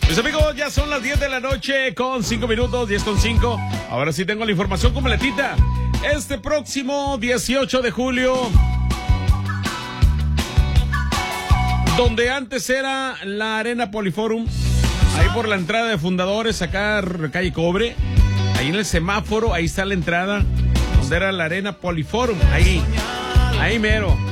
Mis amigos, ya son las 10 de la noche con 5 minutos, 10 con 5. Ahora sí tengo la información completita. Este próximo 18 de julio, donde antes era la Arena Poliforum, ahí por la entrada de Fundadores, acá calle Cobre, ahí en el semáforo, ahí está la entrada, donde era la Arena Poliforum, ahí mero.